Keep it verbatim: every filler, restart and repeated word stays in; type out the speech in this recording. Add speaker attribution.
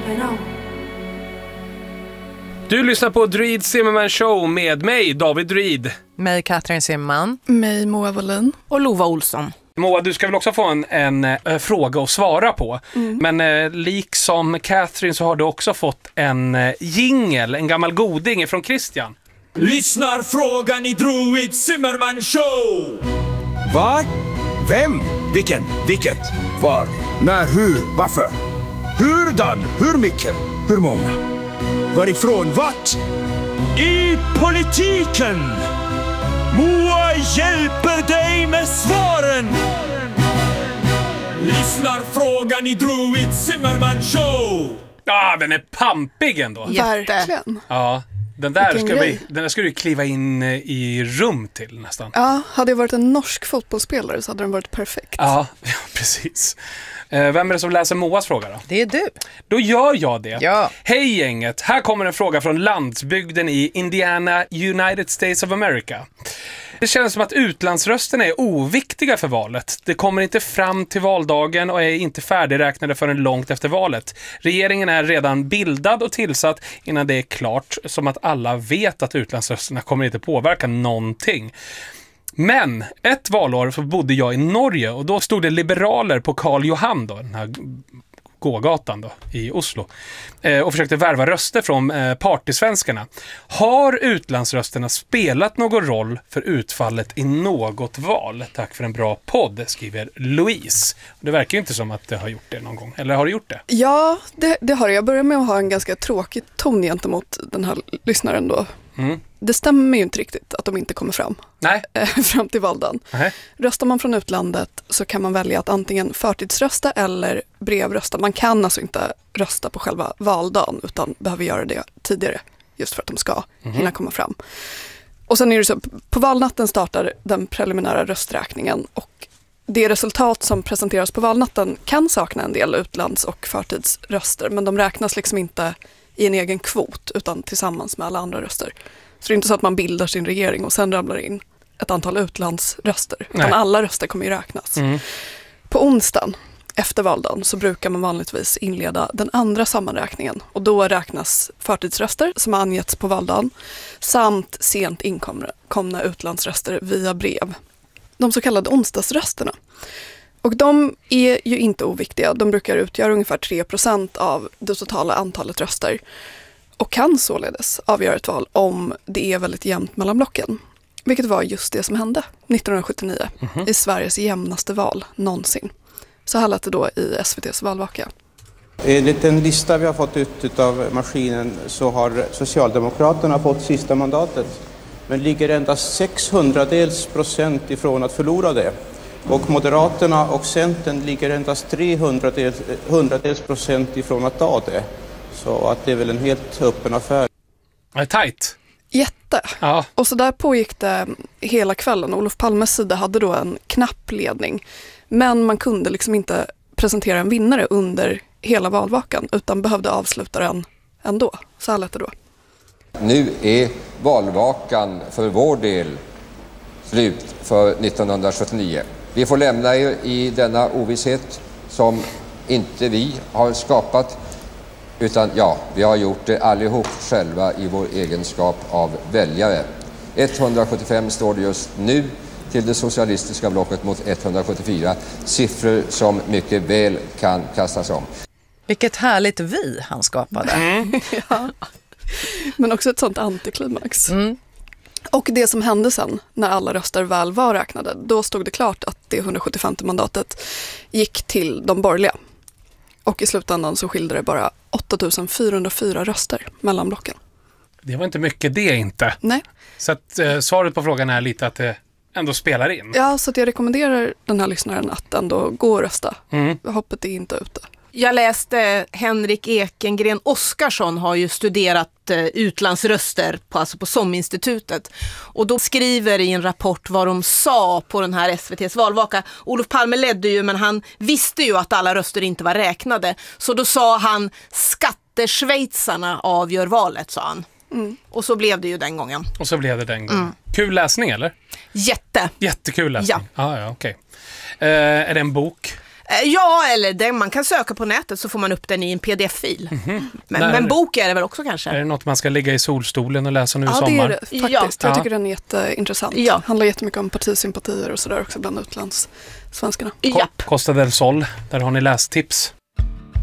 Speaker 1: never know.
Speaker 2: Du lyssnar på Druid Zimmerman Show med mig, David Druid.
Speaker 3: Mig, Katrin Zimmerman.
Speaker 4: Mig, Moa Wallin.
Speaker 5: Och Lova Olsson.
Speaker 2: Moa, du ska väl också få en, en äh, fråga att svara på. Mm. Men äh, liksom Katrin så har du också fått en äh, jingel, en gammal goding från Christian.
Speaker 6: Lyssnar frågan i Druid Zimmerman Show.
Speaker 7: Vad? Vem? Vilken? Vilket? Var? När? Hur? Varför? Hurdan? Hur mycket? Hur många? Varifrån? Vart?
Speaker 6: I politiken. Moa hjälper dig med svaren. Lyssnar frågan i Druid Zimmerman Show.
Speaker 2: Ja, ah, den är pampig ändå.
Speaker 4: Verkligen.
Speaker 2: Ja, den där,
Speaker 4: Vilken
Speaker 2: ska
Speaker 4: grej.
Speaker 2: vi, den där ska du kliva in i rum till nästan.
Speaker 4: Ja, hade jag varit en norsk fotbollsspelare så hade den varit perfekt.
Speaker 2: Ja, ja precis. Eh, vem är det som läser Moas fråga då?
Speaker 3: Det är du.
Speaker 2: Då gör jag det.
Speaker 3: Ja.
Speaker 2: Hej gänget, här kommer en fråga från landsbygden i Indiana, United States of America. Det känns som att utlandsrösterna är oviktiga för valet. Det kommer inte fram till valdagen och är inte färdigräknade förrän långt efter valet. Regeringen är redan bildad och tillsatt innan det är klart, som att alla vet att utlandsrösterna kommer inte påverka någonting. Men ett valår så bodde jag i Norge och då stod det liberaler på Karl Johan då, den här gågatan då i Oslo, eh, och försökte värva röster från eh, partysvenskarna. Har utlandsrösterna spelat någon roll för utfallet i något val? Tack för en bra podd, skriver Louise. Det verkar ju inte som att det har gjort det någon gång. Eller har det gjort det?
Speaker 4: Ja, det, det har jag. Jag börjar med att ha en ganska tråkig ton gentemot den här lyssnaren då.
Speaker 2: Mm.
Speaker 4: Det stämmer ju inte riktigt att de inte kommer fram.
Speaker 2: Nej.
Speaker 4: fram till valdagen.
Speaker 2: Nej.
Speaker 4: Röstar man från utlandet så kan man välja att antingen förtidsrösta eller brevrösta. Man kan alltså inte rösta på själva valdagen utan behöver göra det tidigare just för att de ska mm. hinna komma fram. Och sen är det så, på valnatten startar den preliminära rösträkningen och det resultat som presenteras på valnatten kan sakna en del utlands- och förtidsröster, men de räknas liksom inte i en egen kvot utan tillsammans med alla andra röster. Så det är inte så att man bildar sin regering och sen ramlar in ett antal utlandsröster. Utan
Speaker 2: Nej.
Speaker 4: alla röster kommer ju räknas.
Speaker 2: Mm.
Speaker 4: På onsdagen efter valdagen så brukar man vanligtvis inleda den andra sammanräkningen. Och då räknas förtidsröster som har angetts på valdagen samt sent inkomna utlandsröster via brev. De så kallade onsdagsrösterna. Och de är ju inte oviktiga. De brukar utgöra ungefär tre procent av det totala antalet röster. Och kan således avgöra ett val om det är väldigt jämnt mellan blocken. Vilket var just det som hände nittonhundrasjuttionio mm-hmm. i Sveriges jämnaste val någonsin. Så här lät det då i S V T:s valvaka.
Speaker 8: Enligt den lista vi har fått ut av maskinen så har Socialdemokraterna fått sista mandatet. Men ligger endast sexhundradels procent ifrån att förlora det. Och Moderaterna och Centern ligger endast trehundradels procent ifrån att ta det. Så att det är väl en helt öppen affär.
Speaker 2: Det är tajt.
Speaker 4: Jätte.
Speaker 2: Ja.
Speaker 4: Och så där pågick det hela kvällen. Olof Palmes sida hade då en knapp ledning. Men man kunde liksom inte presentera en vinnare under hela valvakan utan behövde avsluta den ändå. Så här lät det då.
Speaker 9: Nu är valvakan för vår del slut för nittonhundrasjuttionio. Vi får lämna er i denna ovisshet som inte vi har skapat, utan ja, vi har gjort det allihop själva i vår egenskap av väljare. etthundrasjuttiofem står det just nu till det socialistiska blocket mot etthundrasjuttiofyra. Siffror som mycket väl kan kastas om.
Speaker 3: Vilket härligt vi han skapade.
Speaker 2: Mm.
Speaker 4: Ja. Men också ett sånt antiklimax.
Speaker 3: Mm.
Speaker 4: Och det som hände sen när alla röster väl var räknade, då stod det klart att det hundrasjuttiofemte mandatet gick till de borgerliga. Och i slutändan så skilde det bara åtta tusen fyrahundrafyra röster mellan blocken.
Speaker 2: Det var inte mycket det inte.
Speaker 4: Nej.
Speaker 2: Så att, eh, svaret på frågan är lite att det ändå spelar in.
Speaker 4: Ja, så att jag rekommenderar den här lyssnaren att ändå gå och rösta.
Speaker 2: Mm.
Speaker 4: Hoppet är inte ute.
Speaker 5: Jag läste Henrik Ekengren Oskarsson har ju studerat eh, utlandsröster på, alltså på SOM-institutet. Och då skriver i en rapport vad de sa på den här S V T:s valvaka. Olof Palme ledde ju, men han visste ju att alla röster inte var räknade. Så då sa han, skatteschweizarna avgör valet, sa han. Mm. Och så blev det ju den gången.
Speaker 2: Och så blev det den gången.
Speaker 5: Mm.
Speaker 2: Kul läsning, eller?
Speaker 5: Jätte.
Speaker 2: Jättekul läsning.
Speaker 5: Ja.
Speaker 2: Ah, ja, okej. Okay. Eh, är det en bok?
Speaker 5: Eh, Ja, eller den, man kan söka på nätet så får man upp den i en pdf-fil.
Speaker 2: Mm-hmm.
Speaker 5: Men,
Speaker 2: När-
Speaker 5: men bok är det väl också kanske?
Speaker 2: Är det något man ska ligga i solstolen och läsa nu i
Speaker 4: Ja, det
Speaker 2: sommar?
Speaker 4: är det faktiskt.
Speaker 5: Ja.
Speaker 4: Jag
Speaker 2: Ja.
Speaker 4: tycker den är jätteintressant.
Speaker 5: Ja.
Speaker 4: Handlar jättemycket om partisympatier och sådär också bland utlandssvenskarna.
Speaker 2: Ko-
Speaker 5: Japp.
Speaker 2: Costa del Sol, där har ni lästips.